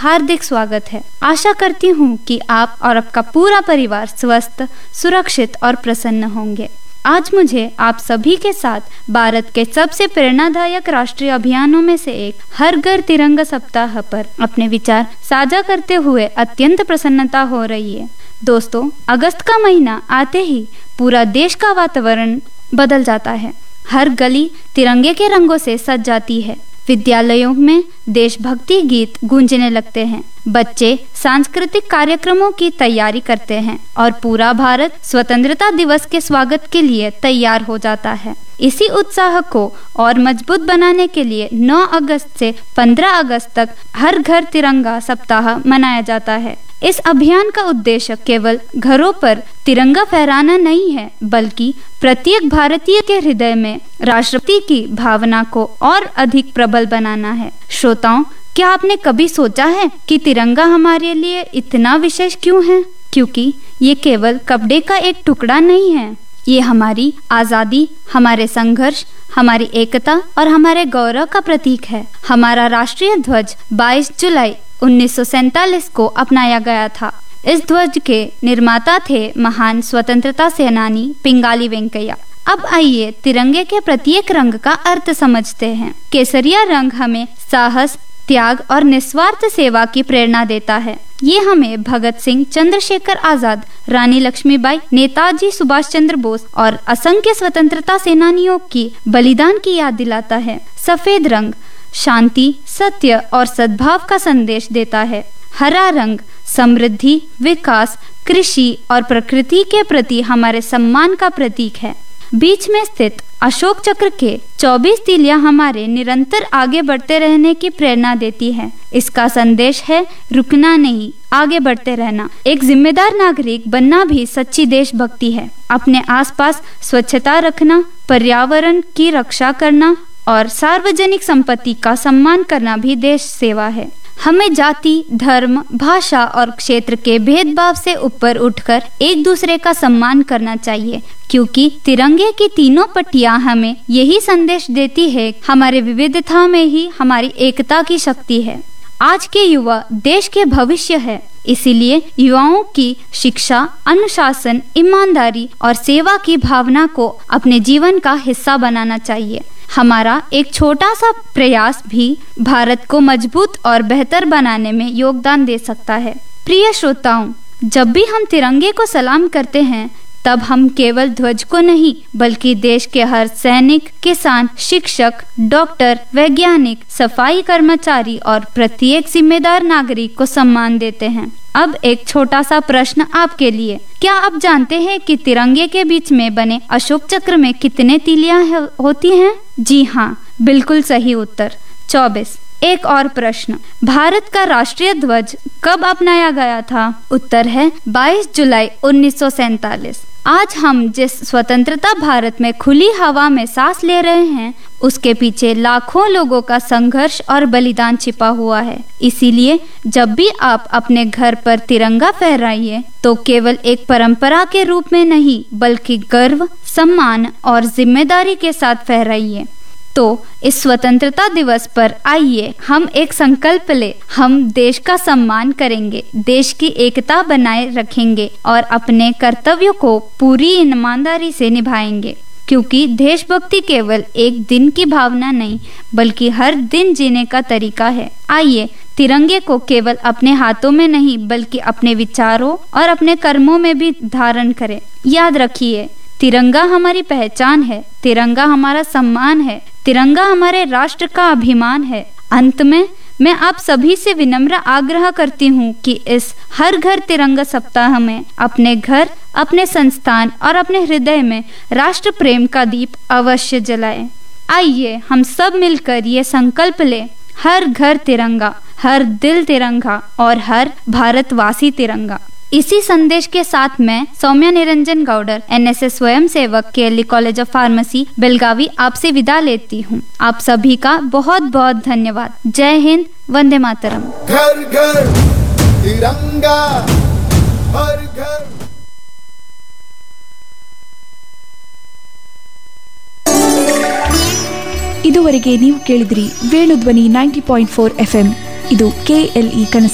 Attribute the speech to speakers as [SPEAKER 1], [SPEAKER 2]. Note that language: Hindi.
[SPEAKER 1] हार्दिक स्वागत है। आशा करती हूँ कि आप और आपका पूरा परिवार स्वस्थ, सुरक्षित और प्रसन्न होंगे। आज मुझे आप सभी के साथ भारत के सबसे प्रेरणादायक राष्ट्रीय अभियानों में से एक हर घर तिरंगा सप्ताह पर अपने विचार साझा करते हुए अत्यंत प्रसन्नता हो रही है। दोस्तों, अगस्त का महीना आते ही पूरा देश का वातावरण बदल जाता है। हर गली तिरंगे के रंगों से सज जाती है। विद्यालयों में देशभक्ति गीत गूंजने लगते हैं। बच्चे सांस्कृतिक कार्यक्रमों की तैयारी करते हैं और पूरा भारत स्वतंत्रता दिवस के स्वागत के लिए तैयार हो जाता है। इसी उत्साह को और मजबूत बनाने के लिए 9 अगस्त से 15 अगस्त तक हर घर तिरंगा सप्ताह मनाया जाता है। इस अभियान का उद्देश्य केवल घरों पर तिरंगा फहराना नहीं है, बल्कि प्रत्येक भारतीय के हृदय में राष्ट्रभक्ति की भावना को और अधिक प्रबल बनाना है। श्रोताओं, क्या आपने कभी सोचा है कि तिरंगा हमारे लिए इतना विशेष क्यों है? क्योंकि ये केवल कपड़े का एक टुकड़ा नहीं है। ये हमारी आजादी, हमारे संघर्ष, हमारी एकता और हमारे गौरव का प्रतीक है। हमारा राष्ट्रीय ध्वज 22 जुलाई 1947 को अपनाया गया था। इस ध्वज के निर्माता थे महान स्वतंत्रता सेनानी पिंगाली वेंकैया। अब आइए तिरंगे के प्रत्येक रंग का अर्थ समझते हैं। केसरिया रंग हमें साहस, त्याग और निस्वार्थ सेवा की प्रेरणा देता है। ये हमें भगत सिंह, चंद्रशेखर आजाद, रानी लक्ष्मीबाई, नेताजी सुभाष चंद्र बोस और असंख्य स्वतंत्रता सेनानियों की बलिदान की याद दिलाता है। सफेद रंग शांति, सत्य और सद्भाव का संदेश देता है। हरा रंग समृद्धि, विकास, कृषि और प्रकृति के प्रति हमारे सम्मान का प्रतीक है। बीच में स्थित अशोक चक्र के 24 तीलियां हमारे निरंतर आगे बढ़ते रहने की प्रेरणा देती है। इसका संदेश है रुकना नहीं, आगे बढ़ते रहना। एक जिम्मेदार नागरिक बनना भी सच्ची देशभक्ति है। अपने आसपास स्वच्छता रखना, पर्यावरण की रक्षा करना और सार्वजनिक संपत्ति का सम्मान करना भी देश सेवा है। हमें जाति, धर्म, भाषा और क्षेत्र के भेदभाव से ऊपर उठकर एक दूसरे का सम्मान करना चाहिए, क्योंकि तिरंगे की तीनों पट्टियां हमें यही संदेश देती है, हमारे विविधता में ही हमारी एकता की शक्ति है। आज के युवा देश के भविष्य है, इसीलिए युवाओं की शिक्षा, अनुशासन, ईमानदारी और सेवा की भावना को अपने जीवन का हिस्सा बनाना चाहिए। हमारा एक छोटा सा प्रयास भी भारत को मजबूत और बेहतर बनाने में योगदान दे सकता है। प्रिय श्रोताओं, जब भी हम तिरंगे को सलाम करते हैं, तब हम केवल ध्वज को नहीं, बल्कि देश के हर सैनिक, किसान, शिक्षक, डॉक्टर, वैज्ञानिक, सफाई कर्मचारी और प्रत्येक जिम्मेदार नागरिक को सम्मान देते हैं। अब एक छोटा सा प्रश्न आपके लिए। क्या आप जानते हैं कि तिरंगे के बीच में बने अशोक चक्र में कितने तीलियां होती हैं? जी हाँ, बिल्कुल सही उत्तर 24। एक और प्रश्न, भारत का राष्ट्रीय ध्वज कब अपनाया गया था? उत्तर है 22 जुलाई 1947। आज हम जिस स्वतंत्रता भारत में खुली हवा में सांस ले रहे हैं, उसके पीछे लाखों लोगों का संघर्ष और बलिदान छिपा हुआ है। इसीलिए जब भी आप अपने घर पर तिरंगा फहराइए, तो केवल एक परंपरा के रूप में नहीं, बल्कि गर्व, सम्मान और जिम्मेदारी के साथ फहराइए। तो इस स्वतंत्रता दिवस पर आइए हम एक संकल्प ले, हम देश का सम्मान करेंगे, देश की एकता बनाए रखेंगे और अपने कर्तव्यों को पूरी ईमानदारी से निभाएंगे, क्योंकि देशभक्ति केवल एक दिन की भावना नहीं, बल्कि हर दिन जीने का तरीका है। आइए तिरंगे को केवल अपने हाथों में नहीं, बल्कि अपने विचारों और अपने कर्मों में भी धारण करें। याद रखिए, तिरंगा हमारी पहचान है, तिरंगा हमारा सम्मान है, तिरंगा हमारे राष्ट्र का अभिमान है। अंत में मैं आप सभी से विनम्र आग्रह करती हूँ कि इस हर घर तिरंगा सप्ताह में अपने घर, अपने संस्थान और अपने हृदय में राष्ट्र प्रेम का दीप अवश्य जलाएं। आइए हम सब मिलकर ये संकल्प लें, हर घर तिरंगा, हर दिल तिरंगा और हर भारतवासी तिरंगा। इसी संदेश के साथ मैं सौम्या निरंजन गौडर, एनएसएस स्वयं सेवक, KLE college of pharmacy, Belagavi, आपसे विदा लेती हूँ। आप सभी का बहुत बहुत धन्यवाद। जय हिंद, वंदे मातरम।
[SPEAKER 2] घर घर तिरंगा, हर घर।
[SPEAKER 3] ಇದುವರೆಗೆ ನೀವು ಕೇಳಿದ್ರಿ ವೇಣುಧ್ವನಿ 90.4 FM. ಇದು KLE ಕನಸು.